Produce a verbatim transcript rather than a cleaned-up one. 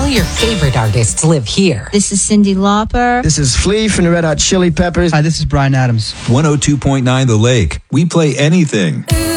your favorite artists live here. This is Cyndi Lauper. This is Flea from the Red Hot Chili Peppers. Hi, this is Bryan Adams. one oh two point nine The Lake. We play anything.